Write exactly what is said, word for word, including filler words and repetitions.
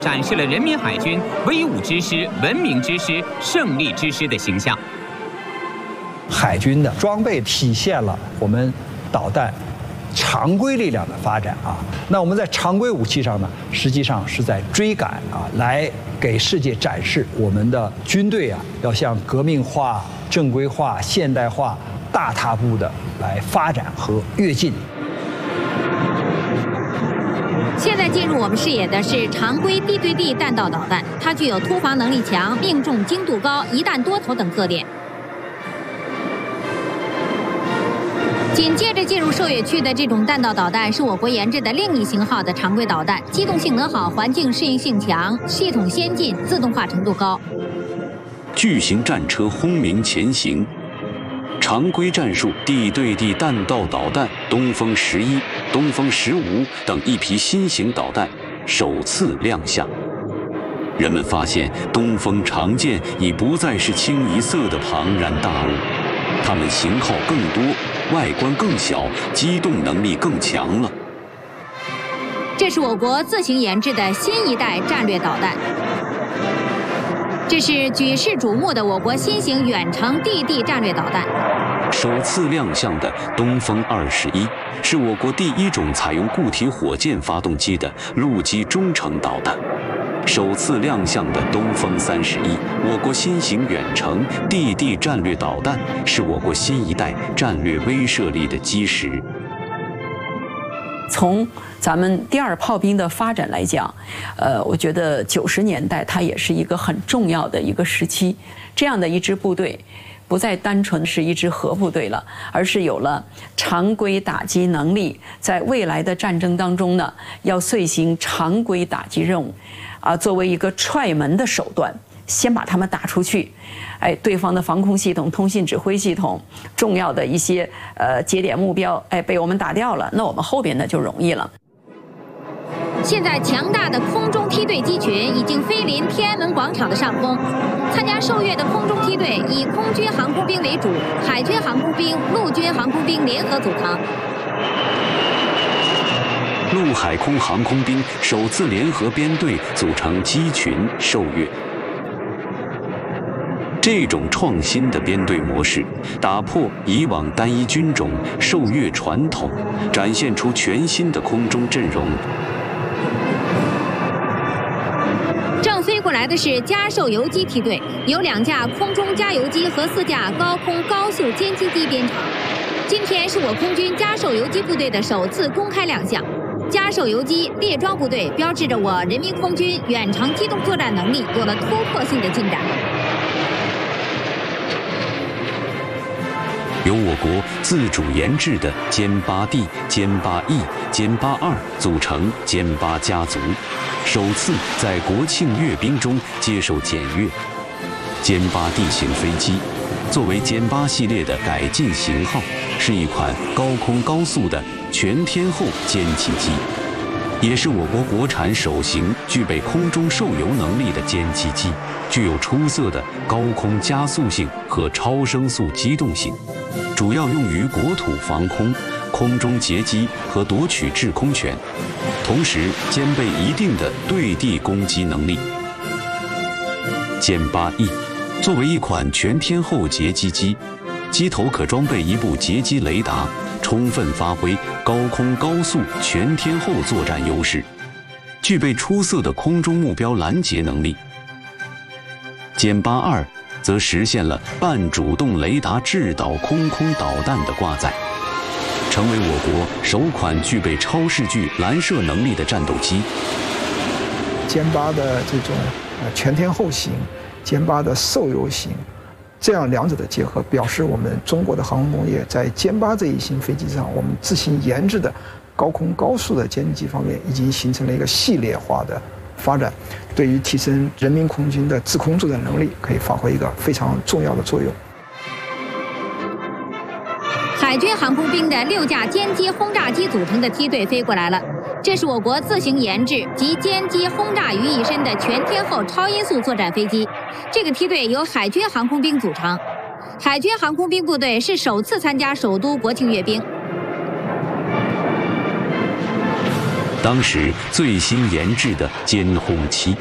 展示了人民海军威武之师、文明之师、胜利之师的形象。 海军的装备体现了我们导弹常规力量的发展啊。那我们在常规武器上呢，实际上是在追赶啊，来给世界展示我们的军队啊，要向革命化、正规化、现代化大踏步的来发展和跃进。 现在进入我们视野的是常规地对地弹道导弹，它具有突防能力强、命中精度高、一弹多投等特点。紧接着进入受野区的这种弹道导弹是我国研制的另一型号的常规导弹，机动性能好，环境适应性强，系统先进，自动化程度高。 巨型战车轰鸣前行。常规战术地对地弹道导弹东风十一、东风十五等一批新型导弹首次亮相。人们发现，东风长剑已不再是清一色的庞然大物，它们型号更多，外观更小，机动能力更强了。 这是我国自行研制的新一代战略导弹。这是举世瞩目的我国新型远程地地战略导弹。 首次亮相的东风二十一是我国第一种采用固体火箭发动机的陆基中程导弹。首次亮相的东风三十一，我国新型远程地地战略导弹，是我国新一代战略威慑力的基石。 从咱们第二炮兵的发展来讲，呃，我觉得九十年代它也是一个很重要的一个时期。这样的一支部队，不再单纯是一支核部队了，而是有了常规打击能力，在未来的战争当中呢，要遂行常规打击任务，啊，作为一个踹门的手段。先把他们打出去，哎，对方的防空系统、通信指挥系统、重要的一些呃节点目标，哎，被我们打掉了，那我们后边的就容易了。 现在强大的空中梯队机群已经飞临天安门广场的上空，参加受阅的空中梯队以空军航空兵为主，海军航空兵、陆军航空兵联合组成。 陆海空航空兵首次联合编队组成机群受阅。这种创新的编队模式，打破以往单一军种受阅传统，展现出全新的空中阵容。 正飞过来的是加授游击梯队，有两架空中加油机和四架高空高速歼击机编成。今天是我空军加授游击部队的首次公开亮相。加授游击列装部队标志着我人民空军远程机动作战能力有了突破性的进展。 由我国自主研制的歼八 D、歼八 E、歼八二组成歼八家族，首次在国庆阅兵中接受检阅。歼八 D 型飞机作为歼八系列的改进型号，是一款高空高速的全天候歼击机，也是我国国产首型具备空中受油能力的歼击机，具有出色的高空加速性和超声速机动性，主要用于国土防空、空中截击和夺取制空权，同时兼备一定的对地攻击能力。歼八 E 作为一款全天候截击机，机头可装备一部截击雷达，充分发挥高空高速全天候作战优势，具备出色的空中目标拦截能力。歼八二则实现了半主动雷达制导空空导弹的挂载，成为我国首款具备超视距拦射能力的战斗机。 歼八的这种呃全天候型，歼八的受油型，这样两者的结合，表示我们中国的航空工业在歼八这一型飞机上，我们自行研制的高空高速的歼击方面，已经形成了一个系列化的发展，对于提升人民空军的制空作战能力，可以发挥一个非常重要的作用。 海军航空兵的六架歼击轰炸机组成的梯队飞过来了，这是我国自行研制集歼击轰炸于一身的全天候超音速作战飞机。这个梯队由海军航空兵组成，海军航空兵部队是首次参加首都国庆阅兵。 当时最新研制的歼轰七。